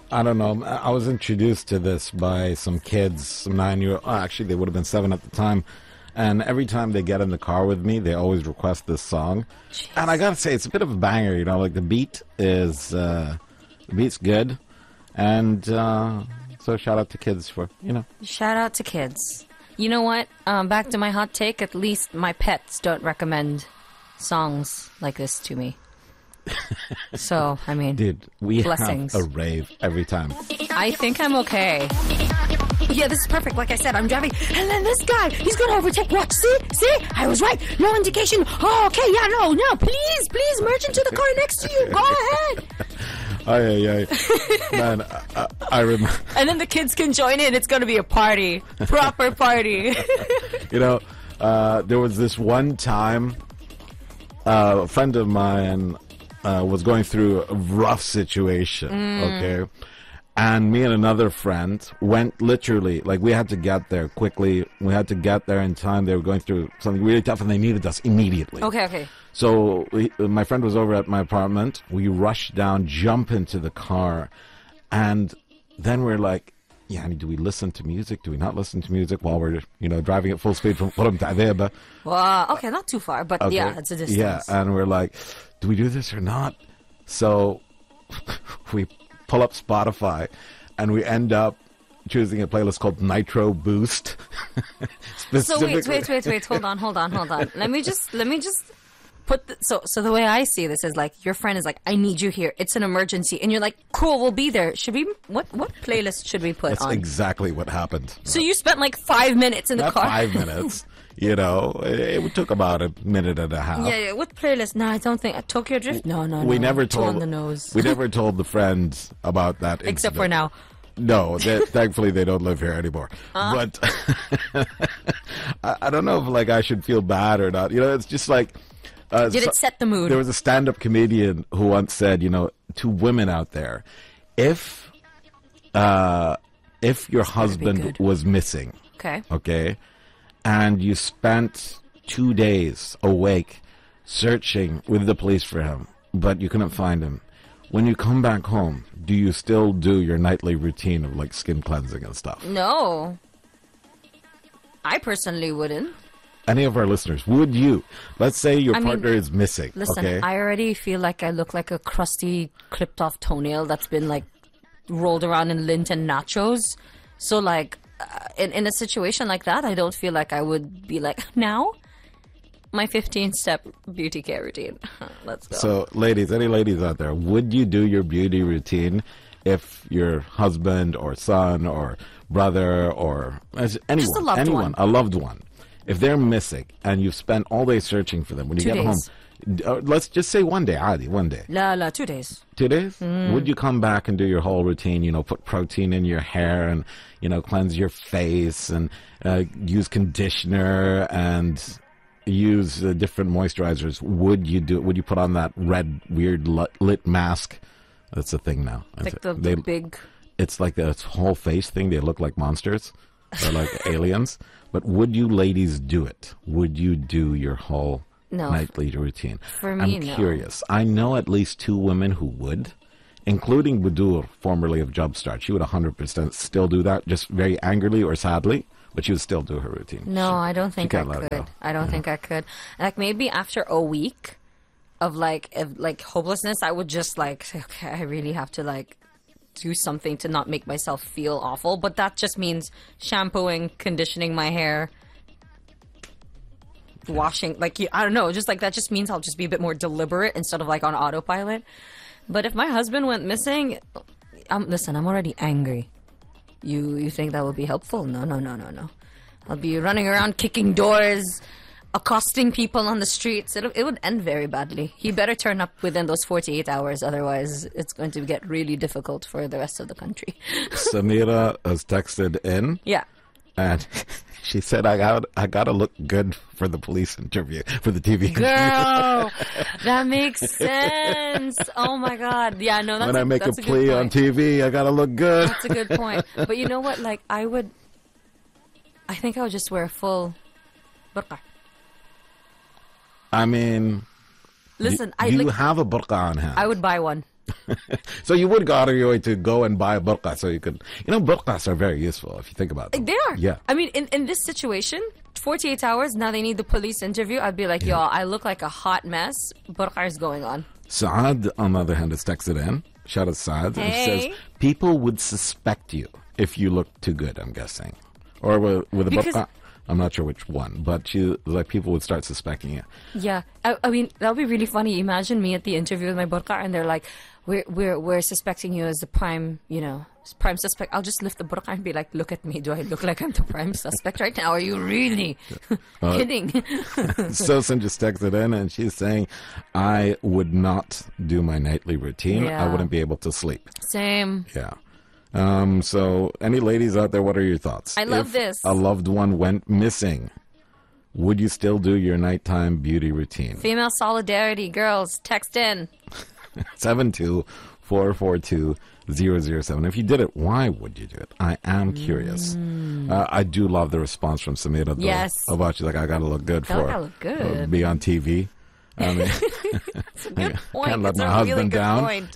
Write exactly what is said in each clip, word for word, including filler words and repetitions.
I don't know. I was introduced to this by some kids, some nine-year-old. Oh, actually, they would have been seven at the time. And every time they get in the car with me, they always request this song. Jeez. And I gotta say, it's a bit of a banger. You know, like the beat is, uh, the beat's good, and uh, so shout out to kids for you know. Shout out to kids. You know what? Um, back to my hot take. At least my pets don't recommend songs like this to me. So, I mean, dude, we blessings. have a rave every time. I think I'm okay. Yeah, this is perfect. Like I said, I'm driving, and then this guy, he's going to overtake. Watch, see? See? I was right. No indication. Oh, okay, yeah, no, no. Please, please merge into the car next to you. Go ahead. Ay, ay, ay. Man, I, I remember. And then the kids can join in. It's going to be a party. Proper party. You know, uh, there was this one time, uh, a friend of mine uh, was going through a rough situation, mm. okay? And me and another friend went literally, like we had to get there quickly. We had to get there in time. They were going through something really tough and they needed us immediately. Okay, okay. So we, my friend was over at my apartment. We rushed down, jump into the car. And then we're like, yeah, do we listen to music? Do we not listen to music while we're, you know, driving at full speed from Puram to Adeba? Well, okay, not too far, but okay. Yeah, it's a distance. Yeah, and we're like, do we do this or not? So we pull up Spotify, and we end up choosing a playlist called Nitro Boost. So wait, wait, wait, wait, hold on, hold on, hold on. Let me just, let me just put, the, so, so the way I see this is like, your friend is like, I need you here. It's an emergency. And you're like, cool, we'll be there. Should we, what, what playlist should we put That's on? That's exactly what happened. So you spent like five minutes in the Not car? five minutes. You know, it, it took about a minute and a half. Yeah, yeah. What playlist? No, I don't think. Uh, Tokyo Drift? No, no, we no. Never Too told, on the nose. We never told the friends about that incident. Except for now. No, they, thankfully they don't live here anymore. Uh? But I, I don't know if like I should feel bad or not. You know, it's just like... Uh, Did so, it set the mood? There was a stand-up comedian who once said, you know, to women out there, if uh, if your husband was missing, okay, okay, and you spent two days awake searching with the police for him, but you couldn't find him, when you come back home, do you still do your nightly routine of like skin cleansing and stuff? No. I personally wouldn't. Any of our listeners, would you? Let's say your I partner mean, is missing. Listen, okay? I already feel like I look like a crusty, clipped off toenail that's been like rolled around in lint and nachos. So like, uh, in, in a situation like that, I don't feel like I would be like, now? My fifteen step beauty care routine. Let's go. So, ladies, any ladies out there, would you do your beauty routine if your husband or son or brother or as anyone, Just a loved anyone, one. a loved one, if they're missing and you've spent all day searching for them, when you Two get days. home, uh, let's just say one day, Adi, one day. La la, two days. Two days? Mm. Would you come back and do your whole routine, you know, put protein in your hair and, you know, cleanse your face and uh, use conditioner and use uh, different moisturizers? Would you do? Would you put on that red, weird lit, lit mask? That's a thing now. Like the, they, the big... It's like a whole face thing. They look like monsters. They're like aliens. But would you ladies do it? Would you do your whole no. nightly routine? For me, I'm no. curious. I know at least two women who would, including Budur, formerly of Jobstart. She would one hundred percent still do that, just very angrily or sadly, but she would still do her routine. No, so I don't think I could. I don't yeah. think I could. Like maybe after a week of like of like hopelessness, I would just like say, okay, I really have to like do something to not make myself feel awful. But that just means shampooing, conditioning my hair, washing. Like I don't know, just like that just means I'll just be a bit more deliberate instead of like on autopilot. But if my husband went missing, um, listen, I'm already angry. You you think that would be helpful? No, no, no, no, no. I'll be running around kicking doors, accosting people on the streets. It it would end very badly. He better turn up within those forty-eight hours, otherwise it's going to get really difficult for the rest of the country. Samira has texted in. Yeah. And she said, I got I got to look good for the police interview, for the T V interview. Girl, that makes sense. Oh, my God. Yeah, no, that's When a, I make a that's a plea good on point. T V, I got to look good. That's a good point. But you know what? Like, I would... I think I would just wear a full burqa. I mean... Listen, do, I... do you like, have a burqa on hand? I would buy one. So you would go out of your way to go and buy a burqa so you could, you know, burqas are very useful if you think about them. They are. Yeah. I mean, in, in this situation, forty-eight hours, now they need the police interview. I'd be like, yo, I look like a hot mess. Burqa is going on. Saad, on the other hand, has texted in. Shout out Saad. And Hey. says, people would suspect you if you look too good, I'm guessing. Or with, with a Because- burqa. I'm not sure which one, but she like people would start suspecting you. Yeah, I, I mean that would be really funny. Imagine me at the interview with my burqa, and they're like, "We're we're we're suspecting you as the prime, you know, prime suspect." I'll just lift the burqa and be like, "Look at me. Do I look like I'm the prime suspect right now? Are you really kidding?" Sosan just texted in and she's saying, I would not do my nightly routine. I Yeah. wouldn't be able to sleep. Same. Yeah. Um, so, any ladies out there, what are your thoughts? I love If this. a loved one went missing, would you still do your nighttime beauty routine? Female solidarity, girls, text in. seven two four four two zero zero seven. If you did it, why would you do it? I am curious. Uh, I do love the response from Samira. though, Yes. About she's like, I gotta look good Gotta for look good. uh, be on T V. I mean, Good point. can't let it's my a husband really good down. point.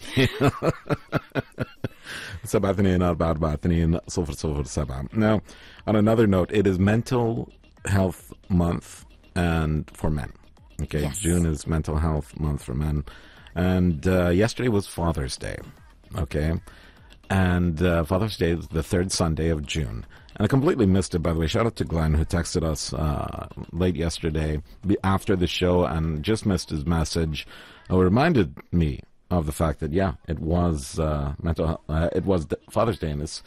سبعة اثنين أربعة أربعة اثنين صفر صفر سبعة. Now, on another note, it is Mental Health Month and for men. Okay, Yes. June is Mental Health Month for men, and uh, yesterday was Father's Day. Okay, and uh, Father's Day is the third Sunday of June. And I completely missed it, by the way. Shout out to Glenn, who texted us uh, late yesterday be- after the show and just missed his message. Uh, reminded me of the fact that, yeah, it was uh, mental. Uh, it was the Father's Day, and this.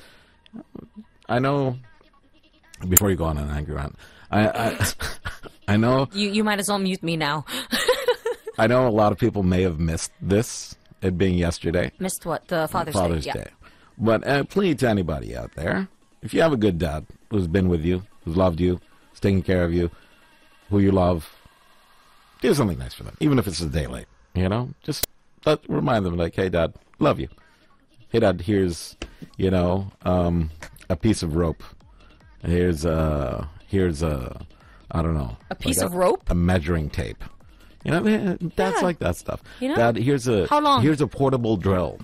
I know. Before you go on an angry rant, I I, I know You you might as well mute me now. I know a lot of people may have missed this, it being yesterday. Missed what? The Father's, Father's Day. Day. But uh, plea to anybody out there, if you have a good dad who's been with you, who's loved you, who's taking care of you, who you love, do something nice for them, even if it's a day late. You know, just let, remind them, like, hey, Dad, love you. Hey, Dad, here's, you know, um, a piece of rope. Here's a, here's a, I don't know. A piece like of rope? A measuring tape. You know, they- dads Yeah. like that stuff. You know? Dad, here's a, How long? here's a portable drill.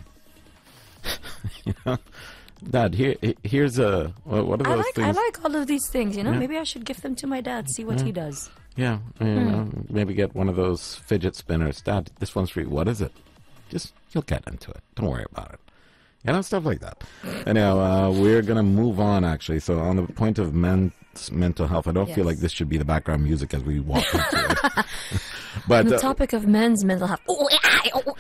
You know? Dad, here, here's a, what what are I those like things? I like all of these things. You know, Yeah. maybe I should gift them to my dad. See what he does. Yeah, you Hmm. know, maybe get one of those fidget spinners. Dad, this one's for you. What is it? Just, you'll get into it. Don't worry about it. You know, stuff like that. Anyhow, uh, we're going to move on, actually. So on the point of men's mental health, I don't feel Yes. like this should be the background music as we walk into it. But The uh, topic of men's mental health. Oh, I- oh,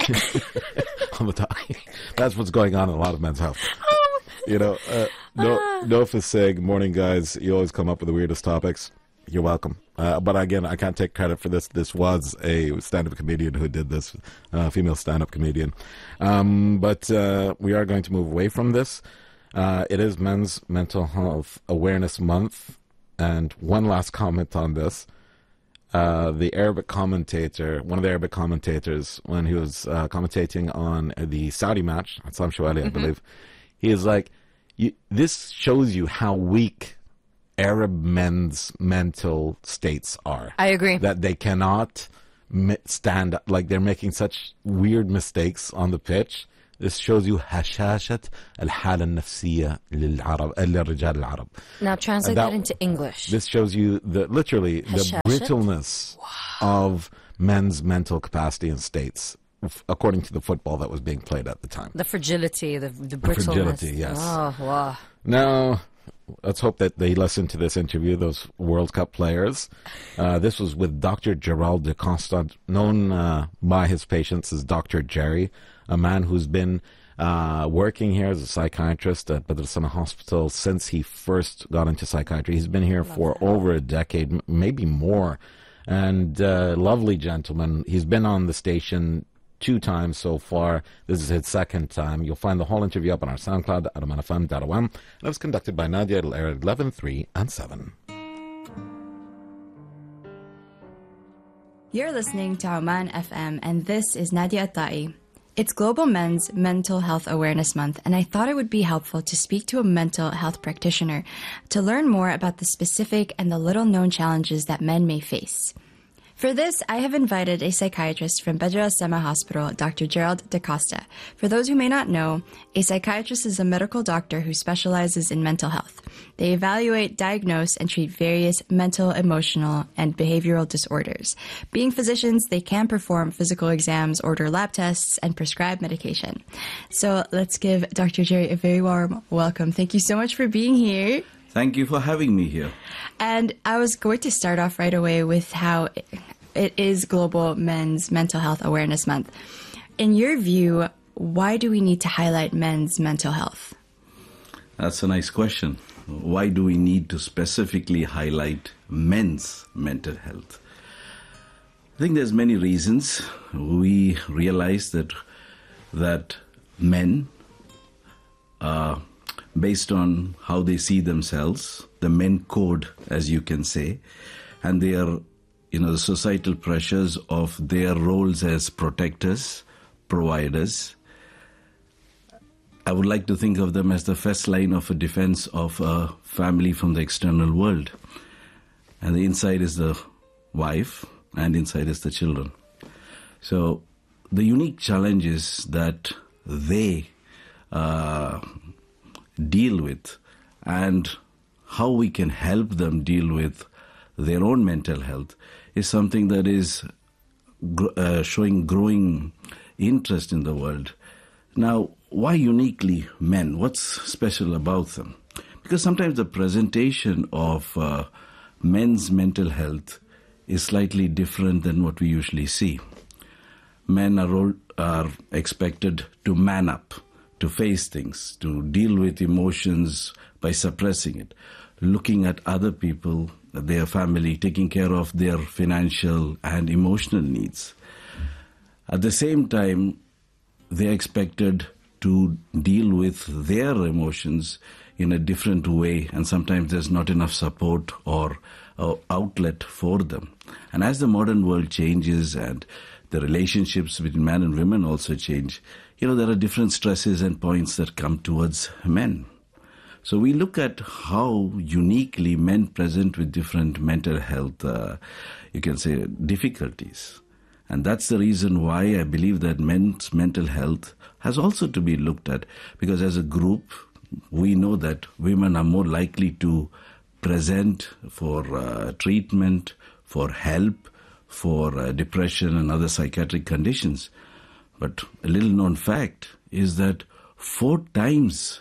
on the top, that's what's going on in a lot of men's health. You know, uh, no, no for saying, morning, guys. You always come up with the weirdest topics. You're welcome. Uh, but again, I can't take credit for this. This was a stand-up comedian who did this, uh, female stand-up comedian. Um, but uh, we are going to move away from this. Uh, it is Men's Mental Health Awareness Month. And one last comment on this. Uh, the Arabic commentator, one of the Arabic commentators, when he was uh, commentating on the Saudi match, Sam Shawali, I believe, he is like, you, this shows you how weak Arab men's mental states are. I agree. That they cannot mi- stand up, like they're making such weird mistakes on the pitch. This shows you هشاشة الحالة النفسية للعرب للرجال العرب. Now translate that- that, into English. This shows you the literally the Hashashat? brittleness of men's mental capacity and states, f- according to the football that was being played at the time. the fragility, the the brittleness. fragility, yes. Oh, wow. Now, let's hope that they listen to this interview, those World Cup players. Uh, this was with Doctor Gerald de Costa, known uh, by his patients as Doctor Jerry, a man who's been uh, working here as a psychiatrist at Badr Sana Hospital since he first got into psychiatry. He's been here for over a decade, m- maybe more. And uh, lovely gentleman. He's been on the station two times so far. This is his second time. You'll find the whole interview up on our SoundCloud at aman f m dot o m. And it was conducted by Nadia. It'll air at eleven, three, and seven. You're listening to Oman F M, and this is Nadia Atai. It's Global Men's Mental Health Awareness Month, and I thought it would be helpful to speak to a mental health practitioner to learn more about the specific and the little-known challenges that men may face. For this, I have invited a psychiatrist from Pedro Acema Hospital, Doctor Gerald DaCosta. For those who may not know, a psychiatrist is a medical doctor who specializes in mental health. They evaluate, diagnose, and treat various mental, emotional, and behavioral disorders. Being physicians, they can perform physical exams, order lab tests, and prescribe medication. So let's give Doctor Jerry a very warm welcome. Thank you so much for being here. Thank you for having me here. And I was going to start off right away with how it is Global Men's Mental Health Awareness Month. In your view, why do we need to highlight men's mental health? That's a nice question. Why do we need to specifically highlight men's mental health? I think there's many reasons. We realize that that men uh, based on how they see themselves, the men code, as you can say, and their, you know, the societal pressures of their roles as protectors, providers. I would like to think of them as the first line of a defense of a family from the external world. And the inside is the wife, and inside is the children. So the unique challenges that they uh, deal with and how we can help them deal with their own mental health is something that is gr- uh, showing growing interest in the world. Now, why uniquely men? What's special about them? Because sometimes the presentation of uh, men's mental health is slightly different than what we usually see. Men are, all, are expected to man up, to face things, to deal with emotions by suppressing it, looking at other people, their family, taking care of their financial and emotional needs. At the same time, they're expected to deal with their emotions in a different way, and sometimes there's not enough support or uh, outlet for them. And as the modern world changes and the relationships between men and women also change, you know, there are different stresses and points that come towards men. So we look at how uniquely men present with different mental health, uh, you can say, difficulties. And that's the reason why I believe that men's mental health has also to be looked at, because as a group, we know that women are more likely to present for uh, treatment, for help, for uh, depression and other psychiatric conditions. But a little known fact is that four times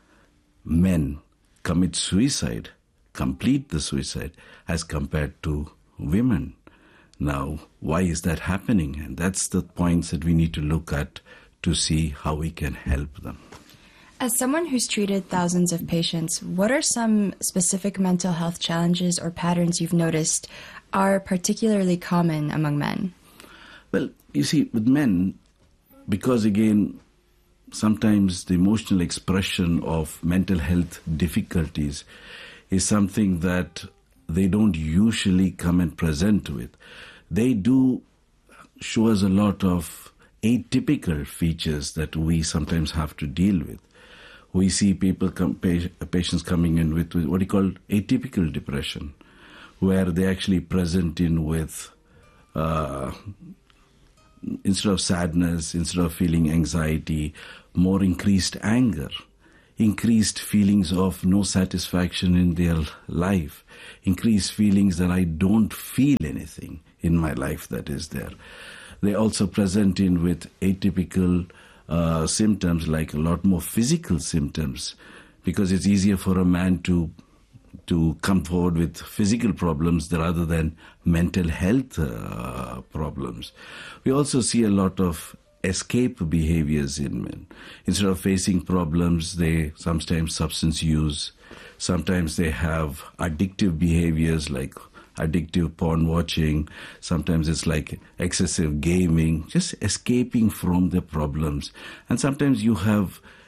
men commit suicide, complete the suicide, as compared to women. Now, why is that happening? And that's the points that we need to look at to see how we can help them. As someone who's treated thousands of patients, what are some specific mental health challenges or patterns you've noticed are particularly common among men? Well, you see, with men, because again, sometimes the emotional expression of mental health difficulties is something that they don't usually come and present with. They do show us a lot of atypical features that we sometimes have to deal with. We see people, come, patients coming in with what you call atypical depression, where they actually present in with, uh, instead of sadness, instead of feeling anxiety, more increased anger, increased feelings of no satisfaction in their life, increased feelings that I don't feel anything in my life that is there. They also present in with atypical uh, symptoms, like a lot more physical symptoms, because it's easier for a man to to come forward with physical problems rather than mental health uh, problems. We also see a lot of escape behaviors in men. Instead of facing problems, they sometimes substance use. Sometimes they have addictive behaviors like addictive porn watching. Sometimes it's like excessive gaming, just escaping from the problems. And sometimes you have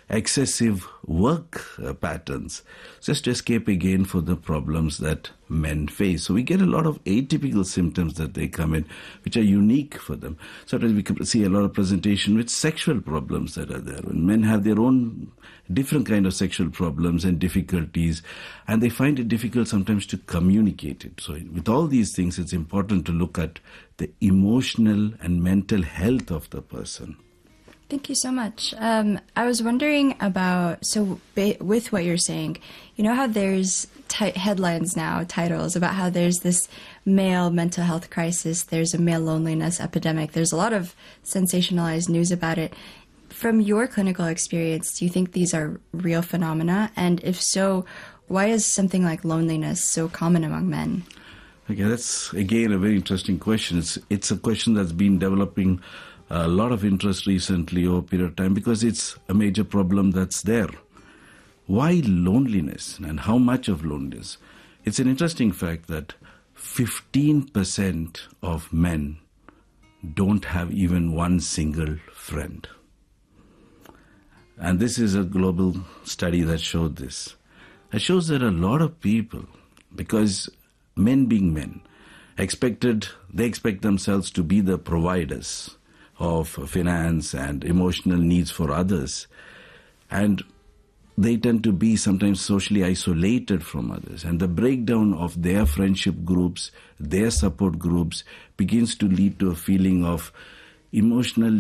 excessive work uh, patterns, just to escape again for the problems that men face. So we get a lot of atypical symptoms that they come in, which are unique for them. Sometimes we can see a lot of presentation with sexual problems that are there. When men have their own different kind of sexual problems and difficulties, and they find it difficult sometimes to communicate it. So with all these things, it's important to look at the emotional and mental health of the person. Thank you so much. Um, I was wondering about, so ba- with what you're saying, you know how there's t- headlines now, titles about how there's this male mental health crisis, there's a male loneliness epidemic, there's a lot of sensationalized news about it. From your clinical experience, do you think these are real phenomena? And if so, why is something like loneliness so common among men? Okay, that's again a very interesting question. It's, it's a question that's been developing a lot of interest recently over a period of time because it's a major problem that's there. Why loneliness and how much of loneliness? It's an interesting fact that fifteen percent of men don't have even one single friend. And this is a global study that showed this. It shows that a lot of people, because men being men, expected, they expect themselves to be the providers of finance and emotional needs for others. And they tend to be sometimes socially isolated from others. And the breakdown of their friendship groups, their support groups, begins to lead to a feeling of emotional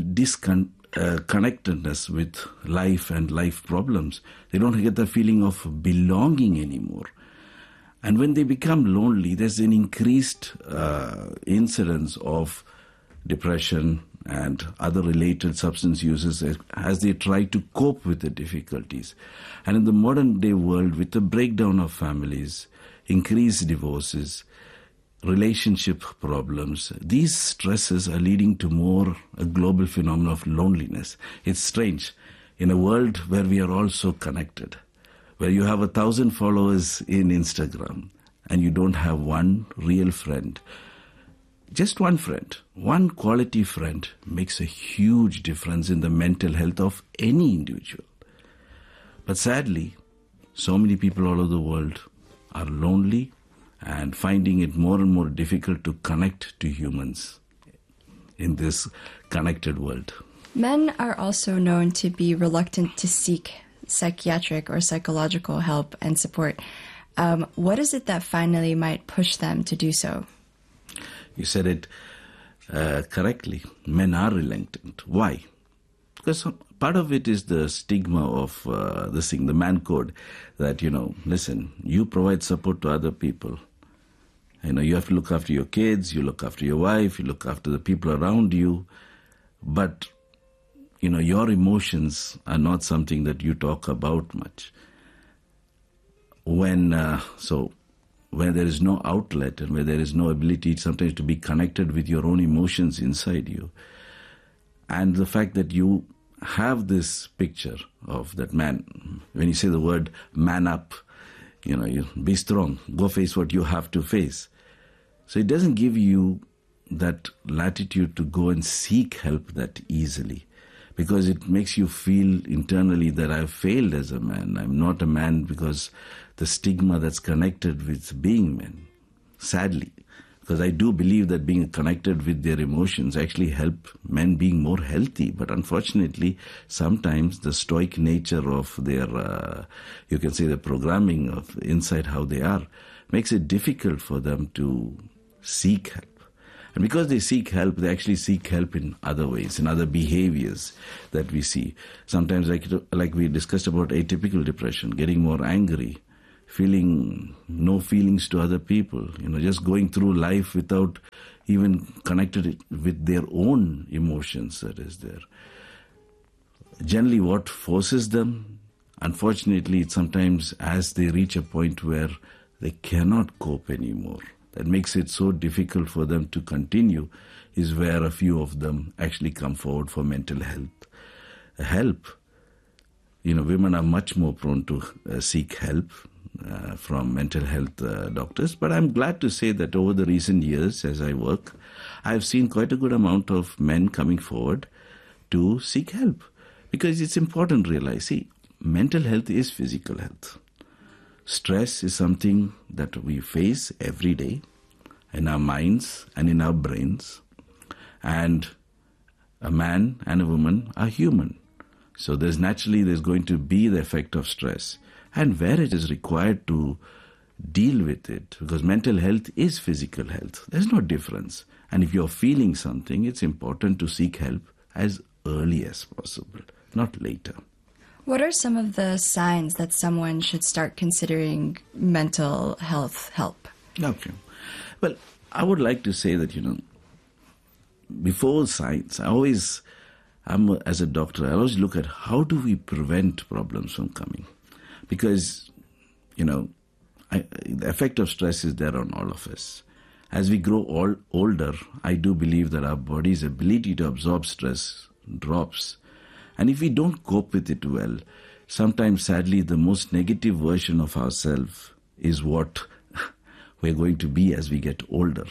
disconnectedness with life and life problems. They don't get the feeling of belonging anymore. And when they become lonely, there's an increased uh, incidence of depression and other related substance uses as they try to cope with the difficulties. And in the modern day world, with the breakdown of families, increased divorces, relationship problems, these stresses are leading to more a global phenomenon of loneliness. It's strange. In a world where we are all so connected, where you have a thousand followers in Instagram and you don't have one real friend, just one friend, one quality friend makes a huge difference in the mental health of any individual. But sadly, so many people all over the world are lonely and finding it more and more difficult to connect to humans in this connected world. Men are also known to be reluctant to seek psychiatric or psychological help and support. Um, what is it that finally might push them to do so? You said it uh, correctly. Men are reluctant. Why? Because part of it is the stigma of uh, this thing, the man code, that, you know, listen, you provide support to other people. You know, you have to look after your kids, you look after your wife, you look after the people around you. But, you know, your emotions are not something that you talk about much. When, uh, so... where there is no outlet and where there is no ability sometimes to be connected with your own emotions inside you. And the fact that you have this picture of that man, when you say the word man up, you know, you be strong, go face what you have to face. So it doesn't give you that latitude to go and seek help that easily, because it makes you feel internally that I've failed as a man. I'm not a man because the stigma that's connected with being men. Sadly, because I do believe that being connected with their emotions actually help men being more healthy. But unfortunately, sometimes the stoic nature of their, uh, you can say the programming of inside how they are, makes it difficult for them to seek help. And because they seek help, they actually seek help in other ways, in other behaviors that we see. Sometimes, like, like we discussed about atypical depression, getting more angry, feeling no feelings to other people, you know, just going through life without even connected with their own emotions that is there. Generally, what forces them, unfortunately, it's sometimes as they reach a point where they cannot cope anymore, that makes it so difficult for them to continue, is where a few of them actually come forward for mental health help. You know, women are much more prone to uh, seek help uh, from mental health uh, doctors. But I'm glad to say that over the recent years, as I work, I've seen quite a good amount of men coming forward to seek help. Because it's important to realize, see, mental health is physical health. Stress is something that we face every day in our minds and in our brains. And a man and a woman are human. So there's naturally there's going to be the effect of stress. And where it is required to deal with it, because mental health is physical health. There's no difference. And if you're feeling something, it's important to seek help as early as possible, not later. What are some of the signs that someone should start considering mental health help? Okay. Well, I would like to say that, you know, before signs, I always, I'm as a doctor, I always look at how do we prevent problems from coming. Because, you know, I, the effect of stress is there on all of us. As we grow all, older, I do believe that our body's ability to absorb stress drops. And if we don't cope with it well, sometimes sadly the most negative version of ourselves is what we're going to be as we get older.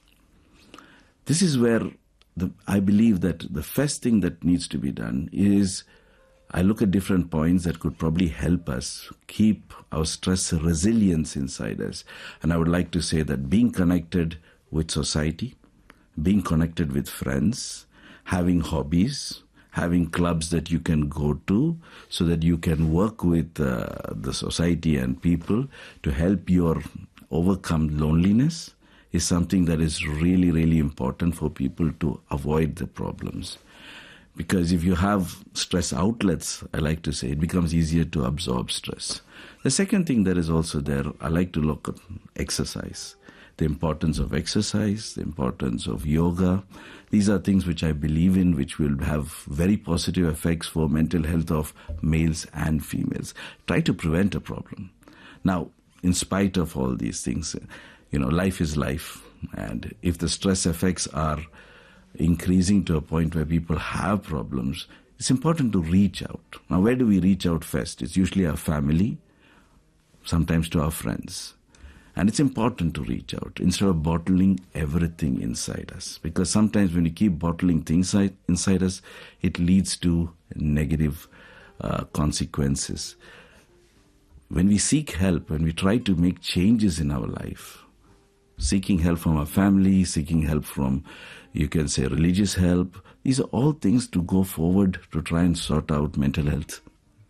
This is where the, I believe that the first thing that needs to be done is I look at different points that could probably help us keep our stress resilience inside us. And I would like to say that being connected with society, being connected with friends, having hobbies, having clubs that you can go to so that you can work with uh, the society and people to help you overcome loneliness is something that is really, really important for people to avoid the problems. Because if you have stress outlets, I like to say, it becomes easier to absorb stress. The second thing that is also there, I like to look at exercise. The importance of exercise, the importance of yoga. These are things which I believe in, which will have very positive effects for mental health of males and females. Try to prevent a problem. Now, in spite of all these things, you know, life is life. And if the stress effects are increasing to a point where people have problems, it's important to reach out. Now, where do we reach out first? It's usually our family, sometimes to our friends. And it's important to reach out instead of bottling everything inside us. Because sometimes when you keep bottling things inside us, it leads to negative uh, consequences. When we seek help, when we try to make changes in our life, seeking help from our family, seeking help from, you can say, religious help, these are all things to go forward to try and sort out mental health.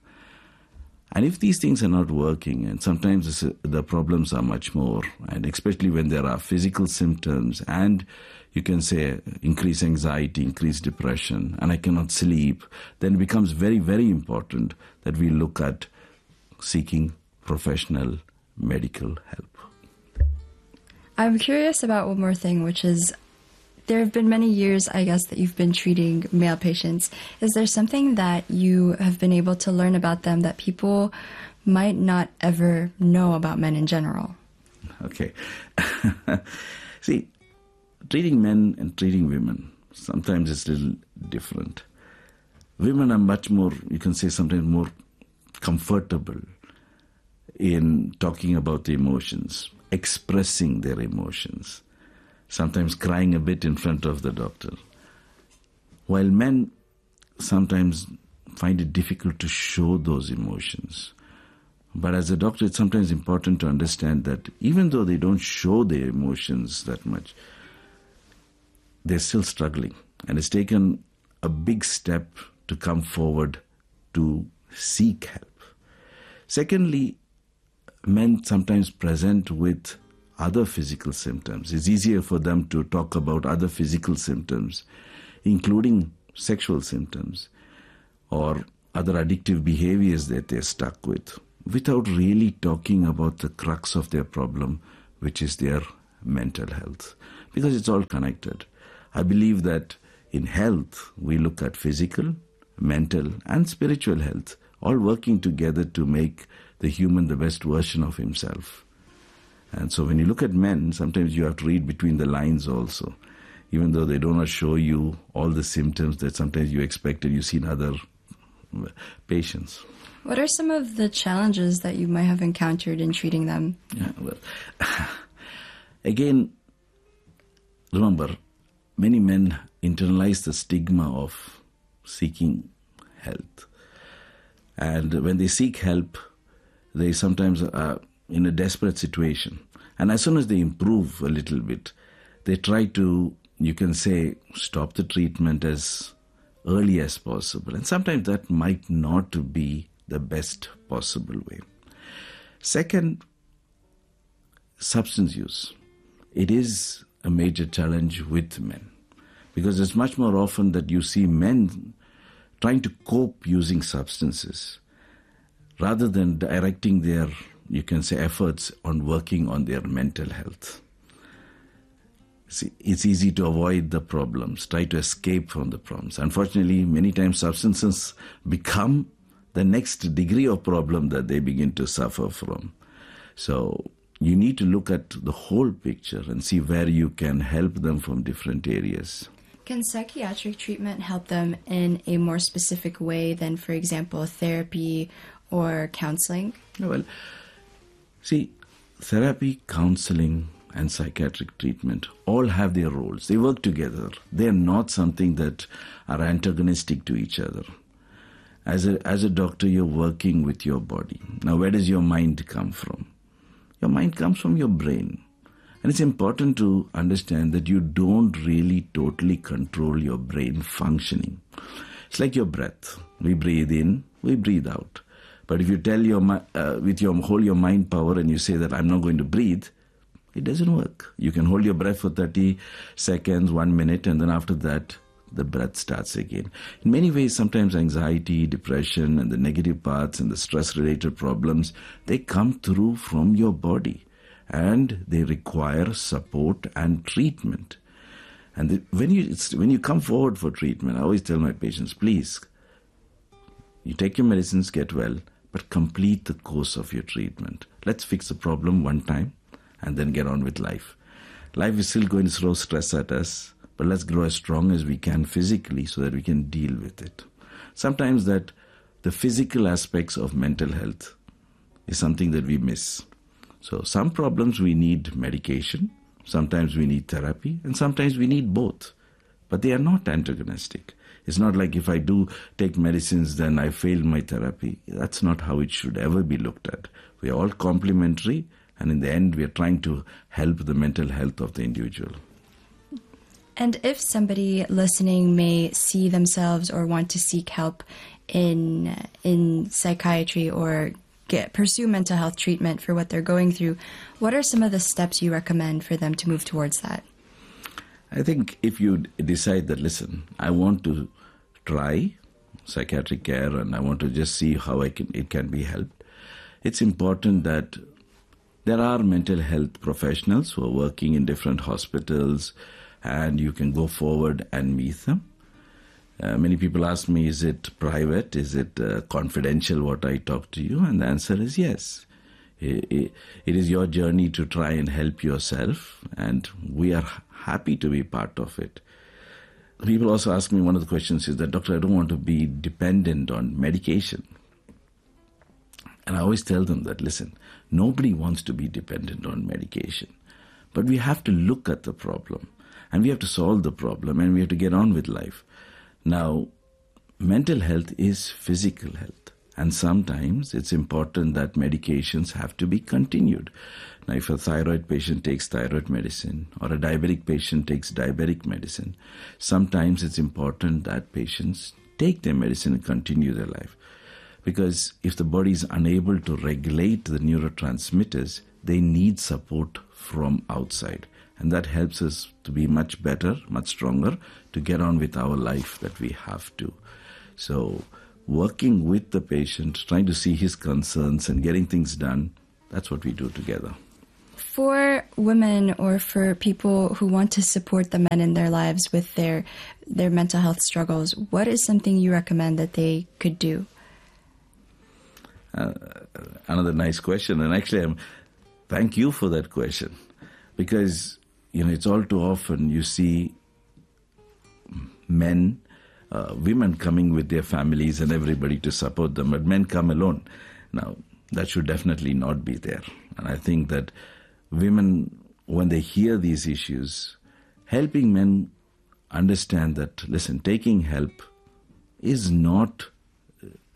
And if these things are not working, and sometimes the problems are much more, and especially when there are physical symptoms and you can say increased anxiety, increased depression, and I cannot sleep, then it becomes very, very important that we look at seeking professional medical help. I'm curious about one more thing, which is there have been many years, I guess, that you've been treating male patients. Is there something that you have been able to learn about them that people might not ever know about men in general? Okay. See, treating men and treating women, sometimes it's a little different. Women are much more, you can say sometimes more comfortable in talking about the emotions, expressing their emotions, sometimes crying a bit in front of the doctor. While men sometimes find it difficult to show those emotions. But as a doctor, it's sometimes important to understand that even though they don't show their emotions that much, they're still struggling. And it's taken a big step to come forward to seek help. Secondly, men sometimes present with other physical symptoms. It's easier for them to talk about other physical symptoms, including sexual symptoms or other addictive behaviors that they're stuck with, without really talking about the crux of their problem, which is their mental health. Because it's all connected. I believe that in health, we look at physical, mental, and spiritual health, all working together to make the human the best version of himself. And so when you look at men, sometimes you have to read between the lines also. Even though they do not show you all the symptoms that sometimes you expected you see in other patients. What are some of the challenges that you might have encountered in treating them? Yeah, well, again, remember, many men internalize the stigma of seeking health. And when they seek help, they sometimes are in a desperate situation. And as soon as they improve a little bit, they try to, you can say, stop the treatment as early as possible. And sometimes that might not be the best possible way. Second, substance use. It is a major challenge with men, because it's much more often that you see men trying to cope using substances rather than directing their, you can say, efforts on working on their mental health. See, it's easy to avoid the problems, try to escape from the problems. Unfortunately, many times substances become the next degree of problem that they begin to suffer from. So you need to look at the whole picture and see where you can help them from different areas. Can psychiatric treatment help them in a more specific way than, for example, therapy or counseling? Well, see, therapy, counseling, and psychiatric treatment all have their roles. They work together. They are not something that are antagonistic to each other. As a, as a doctor, you're working with your body. Now, where does your mind come from? Your mind comes from your brain. And it's important to understand that you don't really totally control your brain functioning. It's like your breath. We breathe in, we breathe out. But if you tell your uh, with your whole your mind power and you say that I'm not going to breathe, it doesn't work. You can hold your breath for thirty seconds, one minute, and then after that, the breath starts again. In many ways, sometimes anxiety, depression, and the negative parts and the stress-related problems, they come through from your body. And they require support and treatment. And the, when you it's, when you come forward for treatment, I always tell my patients, please, you take your medicines, get well, but complete the course of your treatment. Let's fix the problem one time and then get on with life. Life is still going to throw stress at us, but let's grow as strong as we can physically so that we can deal with it. Sometimes that the physical aspects of mental health is something that we miss. So some problems we need medication, sometimes we need therapy, and sometimes we need both. But they are not antagonistic. It's not like if I do take medicines, then I failed my therapy. That's not how it should ever be looked at. We are all complementary, and in the end, we are trying to help the mental health of the individual. And if somebody listening may see themselves or want to seek help in in psychiatry or Get, pursue mental health treatment for what they're going through, what are some of the steps you recommend for them to move towards that? I think if you decide that, listen, I want to try psychiatric care and I want to just see how I can it can be helped, it's important that there are mental health professionals who are working in different hospitals and you can go forward and meet them. Uh, many people ask me, is it private? Is it uh, confidential what I talk to you? And the answer is yes. It, it, it is your journey to try and help yourself, and we are happy to be part of it. People also ask me, one of the questions is that, Doctor, I don't want to be dependent on medication. And I always tell them that, listen, nobody wants to be dependent on medication. But we have to look at the problem, and we have to solve the problem, and we have to get on with life. Now, mental health is physical health, and sometimes it's important that medications have to be continued. Now, if a thyroid patient takes thyroid medicine or a diabetic patient takes diabetic medicine, sometimes it's important that patients take their medicine and continue their life. Because if the body is unable to regulate the neurotransmitters, they need support from outside. And that helps us to be much better, much stronger, to get on with our life that we have to. So working with the patient, trying to see his concerns and getting things done, that's what we do together. For women or for people who want to support the men in their lives with their their mental health struggles, what is something you recommend that they could do? Uh, another nice question. And actually, I'm, thank you for that question. Because you know, it's all too often you see men, uh, women coming with their families and everybody to support them, but men come alone. Now, that should definitely not be there. And I think that women, when they hear these issues, helping men understand that, listen, taking help is not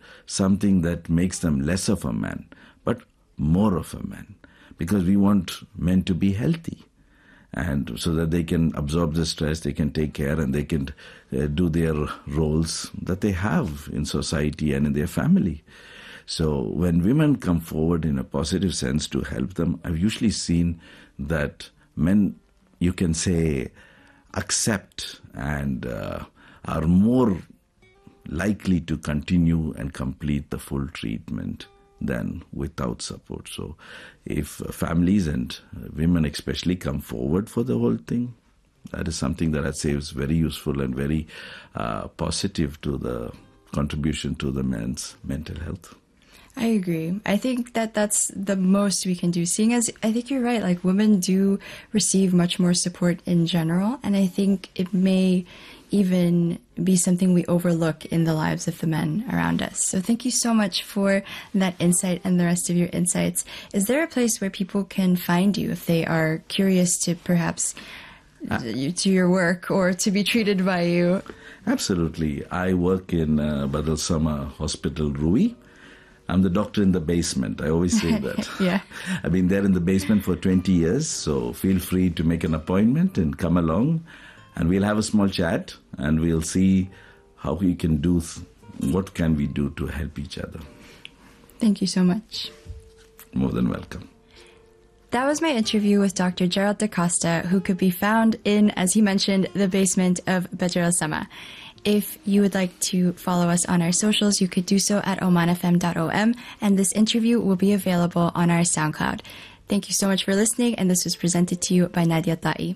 something that makes them less of a man, but more of a man. Because we want men to be healthy, and so that they can absorb the stress, they can take care, and they can uh, do their roles that they have in society and in their family. So when women come forward in a positive sense to help them, I've usually seen that men, you can say, accept and uh, are more likely to continue and complete the full treatment than without support. So if uh, families and uh, women especially come forward for the whole thing, that is something that I'd say is very useful and very uh, positive to the contribution to the men's mental health. I agree. I think that that's the most we can do, seeing as I think you're right, like women do receive much more support in general, and I think it may even be something we overlook in the lives of the men around us. So thank you so much for that insight and the rest of your insights. Is there a place where people can find you if they are curious to perhaps uh, to your work or to be treated by you? Absolutely. I work in uh, Badal Sama Hospital, Rui. I'm the doctor in the basement. I always say that. Yeah. I've been there in the basement for twenty years, so feel free to make an appointment and come along, and we'll have a small chat, and we'll see how we can do, th- what can we do to help each other. Thank you so much. More than welcome. That was my interview with Doctor Gerald DaCosta, who could be found in, as he mentioned, the basement of Badr Al Sama. If you would like to follow us on our socials, you could do so at oman f m dot o m, and this interview will be available on our SoundCloud. Thank you so much for listening, and this was presented to you by Nadia Ta'i.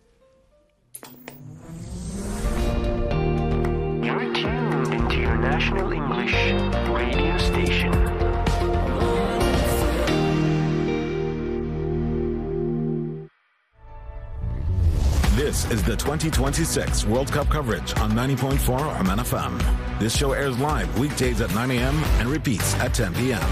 You're tuned into your national English radio station. This is the twenty twenty-six World Cup coverage on ninety point four Oman F M. This show airs live weekdays at nine a.m. and repeats at ten p.m.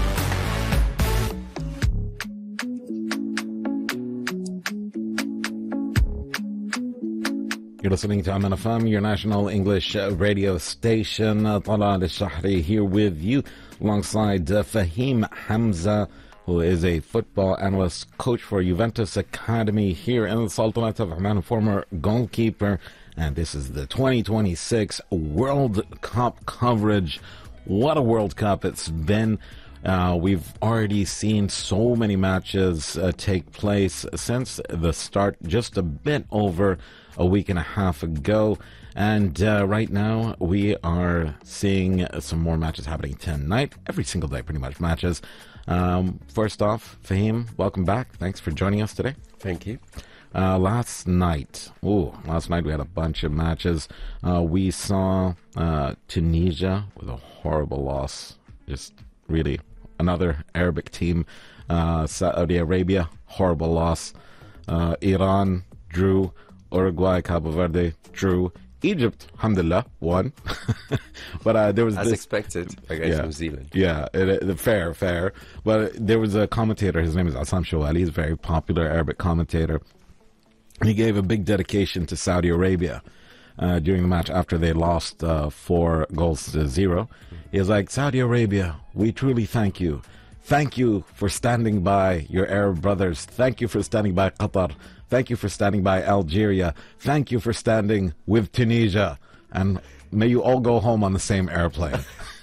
You're listening to Oman F M, your national English radio station. Talal Al-Shahri here with you alongside uh, Fahim Hamza, who is a football analyst, coach for Juventus Academy here in the Sultanate of Oman, former goalkeeper. And this is the twenty twenty-six World Cup coverage. What a World Cup it's been. Uh, we've already seen so many matches uh, take place since the start, just a bit over a week and a half ago. And uh, right now we are seeing some more matches happening tonight. Every single day, pretty much, matches. Um, first off, Fahim, welcome back. Thanks for joining us today. Thank you. Uh, last night, ooh, last night we had a bunch of matches. Uh, we saw uh, Tunisia with a horrible loss. Just really another Arabic team. Uh, Saudi Arabia, horrible loss. Uh, Iran drew. Uruguay, Cabo Verde drew. Egypt, alhamdulillah, won. But uh, there was As this, expected against yeah, New Zealand. Yeah, it, it, fair, fair. But there was a commentator, his name is Assam Shawali, he's a very popular Arabic commentator. He gave a big dedication to Saudi Arabia uh, during the match after they lost uh, four goals to zero. He was like, Saudi Arabia, we truly thank you. Thank you for standing by your Arab brothers. Thank you for standing by Qatar. Thank you for standing by Algeria. Thank you for standing with Tunisia. And may you all go home on the same airplane.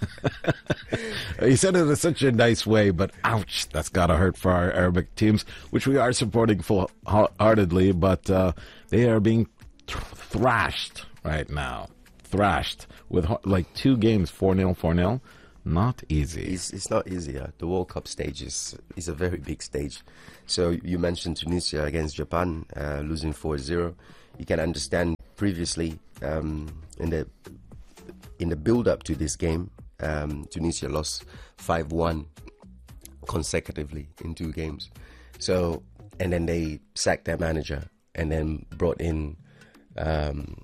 He said it in such a nice way, but ouch, that's got to hurt for our Arabic teams, which we are supporting full-heartedly, but uh, they are being th- thrashed right now. Thrashed with like two games, four nil, four nil. Not easy. It's, it's not easy. Uh, the World Cup stage is, is a very big stage. So you mentioned Tunisia against Japan, uh, losing four zero. You can understand previously um, in the in the build-up to this game, um, Tunisia lost five one consecutively in two games. So, and then they sacked their manager and then brought in, um,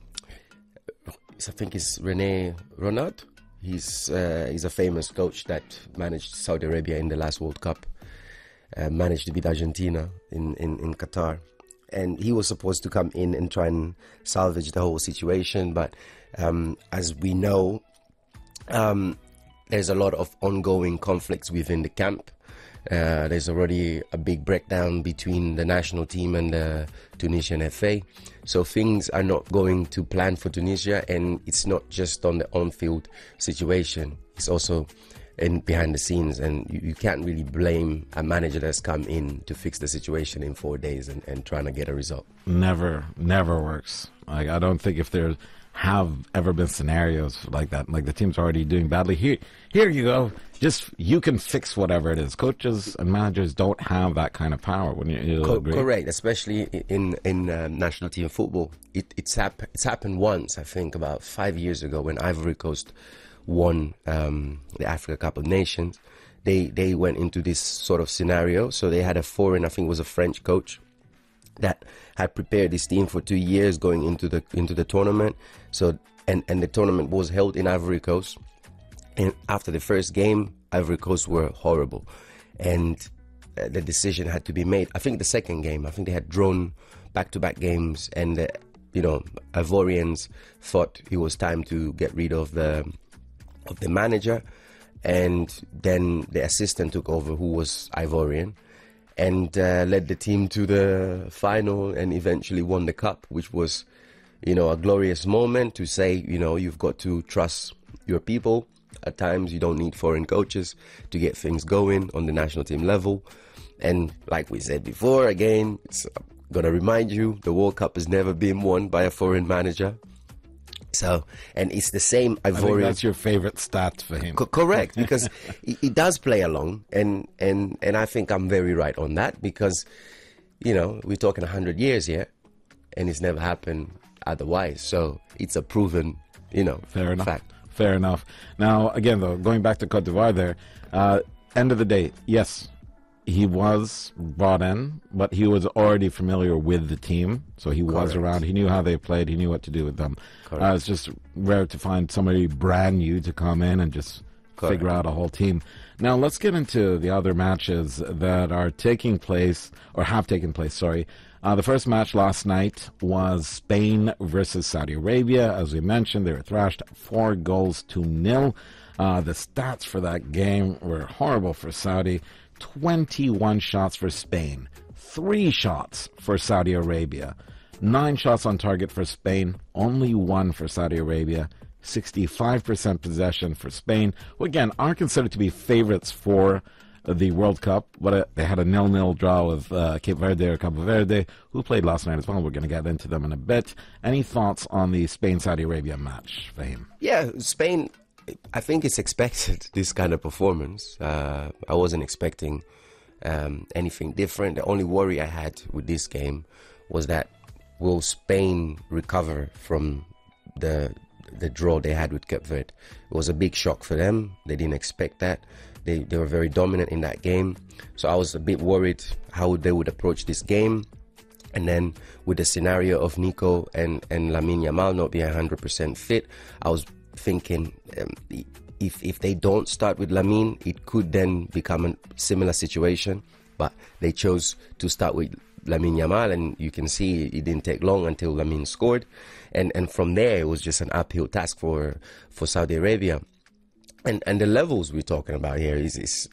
I think it's Rene Renard. He's uh, he's a famous coach that managed Saudi Arabia in the last World Cup, uh, managed to beat Argentina in, in, in Qatar. And he was supposed to come in and try and salvage the whole situation. But um, as we know, um, there's a lot of ongoing conflicts within the camp. Uh, there's already a big breakdown between the national team and the Tunisian F A. So things are not going to plan for Tunisia, and it's not just on the on-field situation. It's also in behind the scenes, and you, you can't really blame a manager that's come in to fix the situation in four days and, and trying to get a result. Never, never works. Like, I don't think if there have ever been scenarios like that, like the team's already doing badly. Here, here you go. Just you can fix whatever it is. Coaches and managers don't have that kind of power. When you, you Co- agree? correct, especially in in um, national team football. It, it's hap- it's happened once, I think, about five years ago when Ivory Coast won um, the Africa Cup of Nations. They they went into this sort of scenario. So they had a foreign, I think it was a French coach, that had prepared this team for two years going into the into the tournament. So and and the tournament was held in Ivory Coast. And after the first game, Ivory Coast were horrible, and uh, the decision had to be made. I think the second game, I think they had drawn back-to-back games, and uh, you know, Ivorians thought it was time to get rid of the of the manager, and then the assistant took over, who was Ivorian, and uh, led the team to the final and eventually won the cup, which was, you know, a glorious moment to say, you know, you've got to trust your people. At times, you don't need foreign coaches to get things going on the national team level. And like we said before, again, it's, I'm going to remind you, the World Cup has never been won by a foreign manager. So, and it's the same Ivorian. I think that's your favorite stat for him. Co- correct, because he, he does play along, and, and, and I think I'm very right on that, because, you know, we're talking one hundred years here, and it's never happened otherwise. So it's a proven, you know, Fair enough. fact. Fair enough. Now, again, though, going back to Cote d'Ivoire there, uh, end of the day, yes, he was brought in, but he was already familiar with the team. So he was Correct. around. He knew how they played. He knew what to do with them. Correct. Uh, it's just rare to find somebody brand new to come in and just Correct. figure out a whole team. Now, let's get into the other matches that are taking place, or have taken place, sorry. Uh, the first match last night was Spain versus Saudi Arabia. As we mentioned, they were thrashed four goals to nil. Uh, the stats for that game were horrible for Saudi. twenty-one shots for Spain, three shots for Saudi Arabia, nine shots on target for Spain, only one for Saudi Arabia. sixty-five percent possession for Spain, who again are considered to be favorites for the World Cup, but uh, they had a nil-nil draw with uh, Cape Verde or Cabo Verde, who played last night as well. We're going to get into them in a bit. Any thoughts on the Spain-Saudi Arabia match, Fahim? Yeah, Spain, I think it's expected, this kind of performance. Uh, I wasn't expecting um, anything different. The only worry I had with this game was that will Spain recover from the the draw they had with Cape Verde? It was a big shock for them. They didn't expect that. They they were very dominant in that game. So I was a bit worried how they would approach this game. And then with the scenario of Nico and, and Lamine Yamal not being one hundred percent fit, I was thinking um, if if they don't start with Lamine, it could then become a similar situation. But they chose to start with Lamine Yamal, and you can see it didn't take long until Lamine scored. And and from there, it was just an uphill task for, for Saudi Arabia. And and the levels we're talking about here is is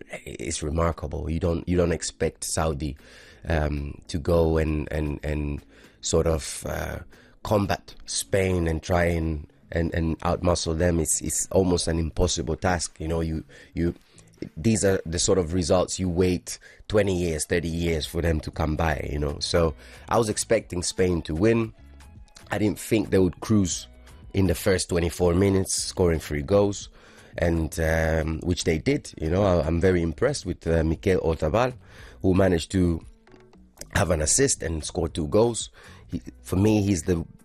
is remarkable. You don't you don't expect Saudi um, to go and and and sort of uh, combat Spain and try and and, and outmuscle them. It's it's almost an impossible task. You know, you you these are the sort of results you wait twenty years, thirty years for them to come by. You know, so I was expecting Spain to win. I didn't think they would cruise in the first twenty-four minutes, scoring three goals. And um, which they did, you know. I, I'm very impressed with uh, Mikel Oyarzabal, who managed to have an assist and score two goals. He, for me, he's the